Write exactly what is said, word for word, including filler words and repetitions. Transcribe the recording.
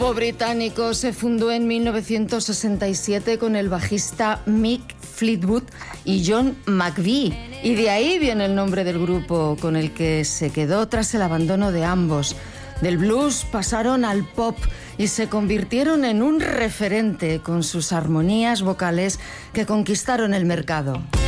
El grupo británico se fundó en mil novecientos sesenta y siete con el bajista Mick Fleetwood y John McVie, y de ahí viene el nombre del grupo, con el que se quedó tras el abandono de ambos. Del blues pasaron al pop y se convirtieron en un referente con sus armonías vocales que conquistaron el mercado.